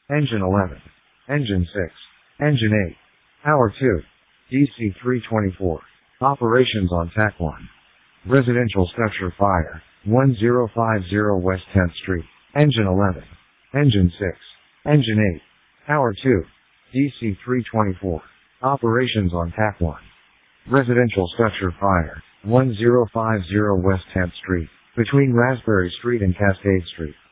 Engine 11. Engine 6. Engine 8. Power 2. DC-324. Operations on TAC 1. Residential structure fire. 1050 West 10th Street. Engine 11. Engine 6. Engine 8. Power 2. DC-324. Operations on TAC 1. Residential structure fire. 1050 West 10th Street. Between Raspberry Street and Cascade Street.